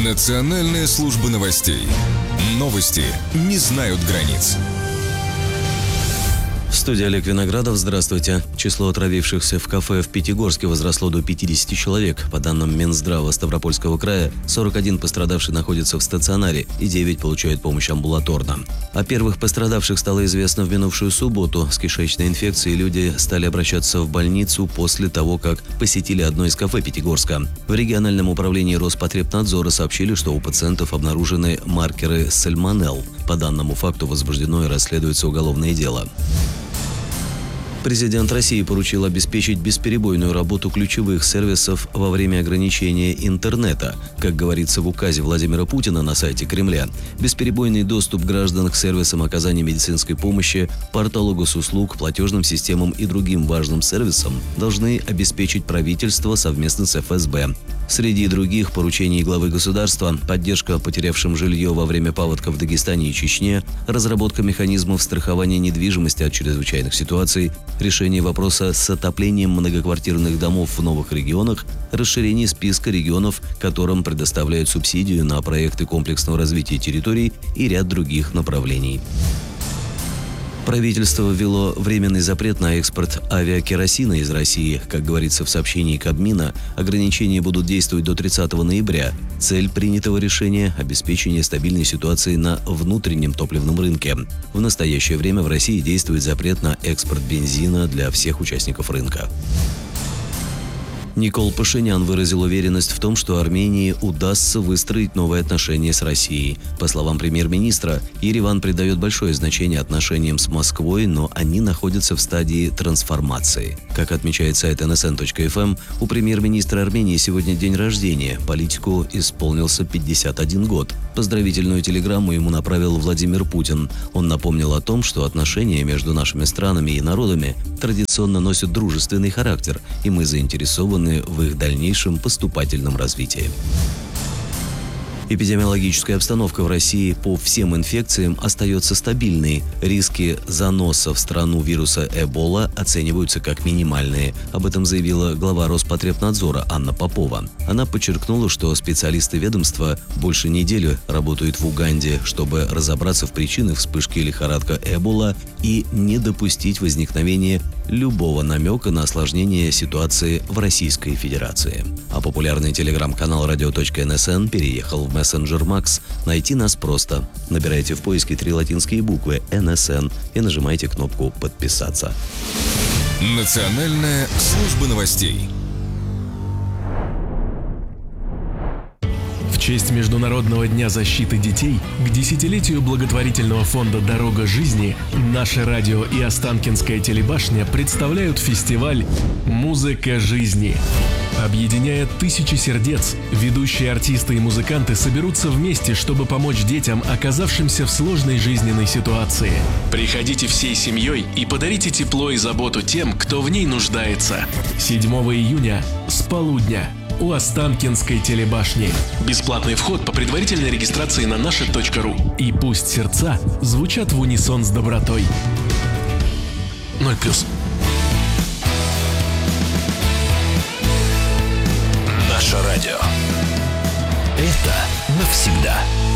Национальная служба новостей. Новости не знают границ. В студии Олег Виноградов. Здравствуйте. Число отравившихся в кафе в Пятигорске возросло до 50 человек. По данным Минздрава Ставропольского края, 41 пострадавший находится в стационаре и 9 получают помощь амбулаторно. О первых пострадавших стало известно в минувшую субботу. С кишечной инфекцией люди стали обращаться в больницу после того, как посетили одно из кафе Пятигорска. В региональном управлении Роспотребнадзора сообщили, что у пациентов обнаружены маркеры сальмонелл. По данному факту возбуждено и расследуется уголовное дело. Президент России поручил обеспечить бесперебойную работу ключевых сервисов во время ограничения интернета. Как говорится в указе Владимира Путина на сайте Кремля, бесперебойный доступ граждан к сервисам оказания медицинской помощи, порталу госуслуг, платежным системам и другим важным сервисам должны обеспечить правительство совместно с ФСБ. Среди других поручений главы государства – поддержка потерявшим жилье во время паводков в Дагестане и Чечне, разработка механизмов страхования недвижимости от чрезвычайных ситуаций, решение вопроса с отоплением многоквартирных домов в новых регионах, расширение списка регионов, которым предоставляют субсидию на проекты комплексного развития территорий и ряд других направлений. Правительство ввело временный запрет на экспорт авиакеросина из России. Как говорится в сообщении Кабмина, ограничения будут действовать до 30 ноября. Цель принятого решения – обеспечение стабильной ситуации на внутреннем топливном рынке. В настоящее время в России действует запрет на экспорт бензина для всех участников рынка. Никол Пашинян выразил уверенность в том, что Армении удастся выстроить новые отношения с Россией. По словам премьер-министра, Ереван придает большое значение отношениям с Москвой, но они находятся в стадии трансформации. Как отмечает сайт nsn.fm, у премьер-министра Армении сегодня день рождения. Политику исполнился 51 год. Поздравительную телеграмму ему направил Владимир Путин. Он напомнил о том, что отношения между нашими странами и народами традиционно носят дружественный характер, и мы заинтересованы в их дальнейшем поступательном развитии. Эпидемиологическая обстановка в России по всем инфекциям остается стабильной. Риски заноса в страну вируса Эбола оцениваются как минимальные. Об этом заявила глава Роспотребнадзора Анна Попова. Она подчеркнула, что специалисты ведомства больше недели работают в Уганде, чтобы разобраться в причинах вспышки лихорадка Эбола и не допустить возникновения любого намека на осложнение ситуации в Российской Федерации. А популярный телеграм-канал radio.nsn переехал в мессенджер Max. Найти нас просто. Набирайте в поиске 3 латинские буквы NSN и нажимайте кнопку «Подписаться». Национальная служба новостей. В честь Международного дня защиты детей к десятилетию благотворительного фонда «Дорога жизни» наше радио и Останкинская телебашня представляют фестиваль «Музыка жизни». Объединяя тысячи сердец, ведущие артисты и музыканты соберутся вместе, чтобы помочь детям, оказавшимся в сложной жизненной ситуации. Приходите всей семьей и подарите тепло и заботу тем, кто в ней нуждается. 7 июня с полудня у Останкинской телебашни. Бесплатный вход по предварительной регистрации на наше.ру. И пусть сердца звучат в унисон с добротой. 0+. Наше радио. Это навсегда.